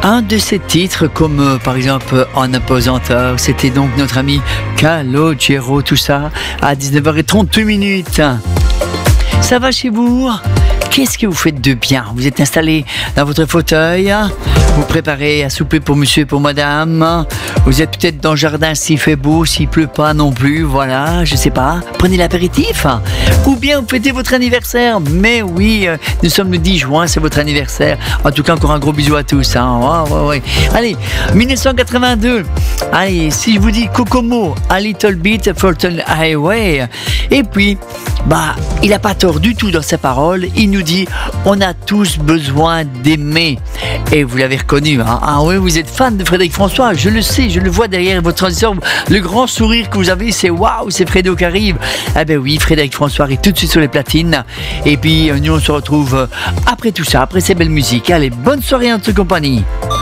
un de ces titres, comme par exemple En apesanteur, c'était donc notre ami Calogero, tout ça, à 19h38. Ça va chez vous? Qu'est-ce que vous faites de bien? Vous êtes installé dans votre fauteuil, vous préparez à souper pour monsieur et pour madame, vous êtes peut-être dans le jardin s'il fait beau, s'il pleut pas non plus, voilà, je sais pas, prenez l'apéritif, ou bien vous fêtez votre anniversaire. Mais oui, nous sommes le 10 juin, c'est votre anniversaire. En tout cas, encore un gros bisou à tous, hein. Ouais. Allez, 1982, allez, si je vous dis Kokomo, A Little Bit Fulton Highway, et puis, il n'a pas tort du tout dans ses paroles, il nous dit, on a tous besoin d'aimer. Et vous l'avez reconnu, hein? Ah oui, vous êtes fan de Frédéric François, je le sais, je le vois derrière votre transistor, le grand sourire que vous avez, c'est waouh, c'est Fredo qui arrive. Eh ben oui, Frédéric François est tout de suite sur les platines. Et puis, nous on se retrouve après tout ça, après ces belles musiques. Allez, bonne soirée en toute compagnie.